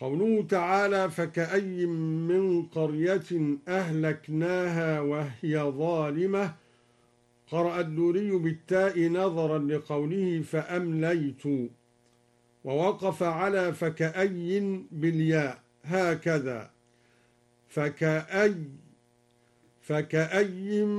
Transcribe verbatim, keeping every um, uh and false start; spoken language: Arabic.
قوله تعالى فكأي من قرية أهلكناها وهي ظالمة، قرأ الدوري بالتاء نظرا لقوله فأمليت، ووقف على فكأي بالياء هكذا فكأي فكأي